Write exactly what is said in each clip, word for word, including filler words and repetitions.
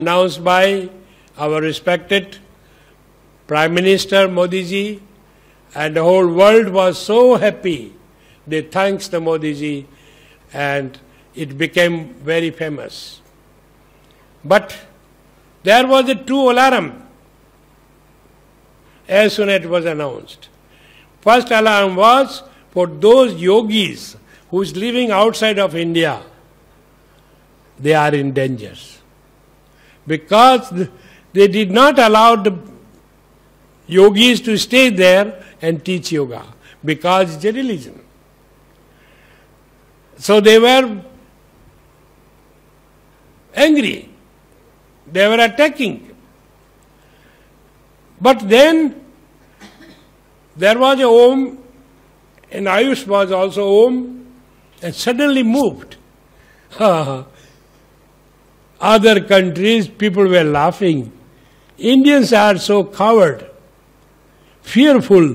announced by our respected Prime Minister Modi ji, and the whole world was so happy. They thanked the Modi ji, and it became very famous. But there was a true alarm as soon as it was announced. First alarm was for those yogis who is living outside of India. They are in danger, because they did not allow the yogis to stay there and teach yoga, because it's a religion. So they were angry. They were attacking. But then there was a Om, and Ayush was also Om, and suddenly moved. Other countries, people were laughing. Indians are so coward, fearful.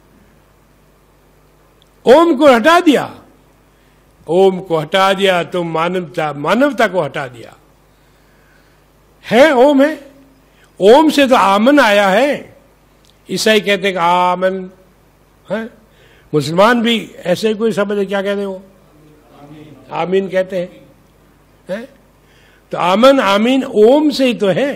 ओम को हटा दिया, ओम को हटा दिया तो मानवता मानवता को हटा दिया. है ओम है, ओम से तो आमन आया है. ईसाई कहते हैं आमन है, मुसलमान भी ऐसे कोई समझे क्या कहते हो, आमीन कहते हैं है? तो आमन आमीन ओम से ही तो है.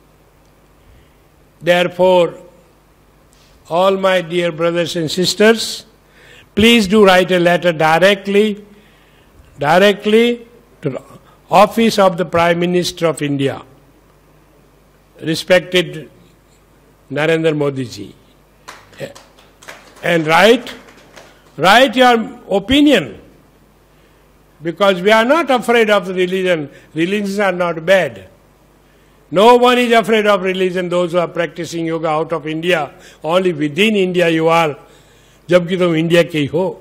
Therefore, all my dear brothers and sisters, please do write a letter directly, directly to the office of the Prime Minister of India, respected Narendra Modi ji, and write, write your opinion, because we are not afraid of the religion. Religions are not bad. No one is afraid of religion. Those who are practicing yoga out of India, only within India you are, जबकि तुम India के ही हो.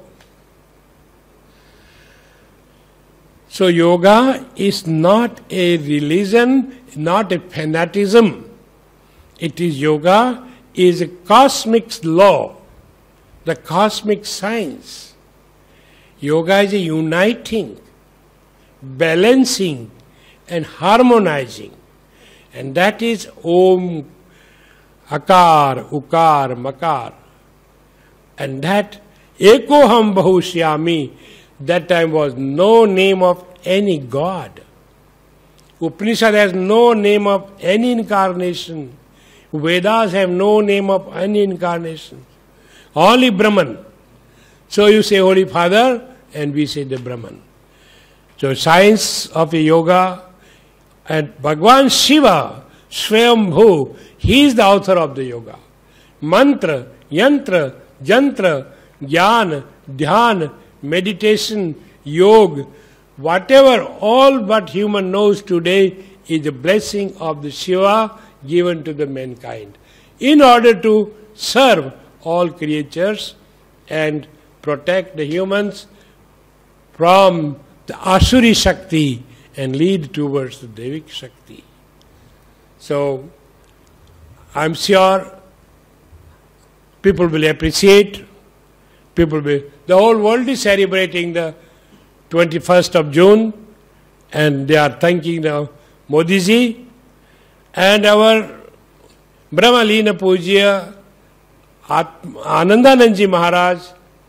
So yoga is not a religion, not a fanaticism. It is yoga is a cosmic law, the cosmic science. Yoga is a uniting, balancing and harmonizing. And that is Om, Akar, Ukar, Makar. And that Ekoham Bahushyami, that time was no name of any god. Upanishad has no name of any incarnation. Vedas have no name of any incarnation. Only Brahman. So you say Holy Father, and we say the Brahman. So science of a yoga, and Bhagwan Shiva, Swayambhu, he is the author of the yoga. Mantra, yantra, jantra, jnana, dhyan, meditation, yoga, whatever, all what human knows today is the blessing of the Shiva given to the mankind in order to serve all creatures and protect the humans from the Asuri Shakti and lead towards the Devik Shakti. So, I'm sure people will appreciate, people will, the whole world is celebrating the twenty-first of June, and they are thanking the Modi ji, and our Brahmalina Pujya Anandanand ji Maharaj,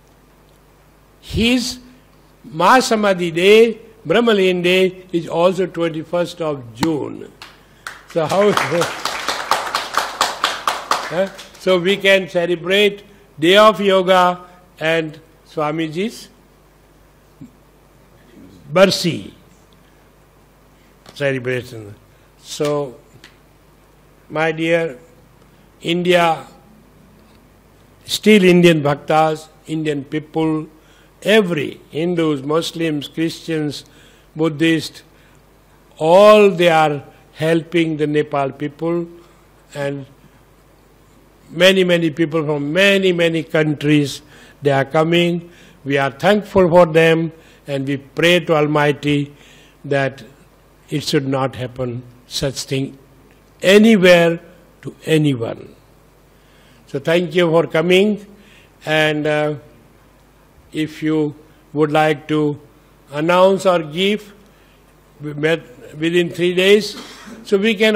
his Mahasamadhi day, Brahmalin day, is also twenty-first of June. So how? Huh? So we can celebrate Day of Yoga and Swamiji's Barsi celebration. So, my dear India, still Indian bhaktas, Indian people, every Hindus, Muslims, Christians, Buddhists, all they are helping the Nepal people, and many, many people from many, many countries, they are coming. We are thankful for them, and we pray to Almighty that it should not happen such thing anywhere to anyone. So thank you for coming, and uh, if you would like to announce or give, within three days. So we can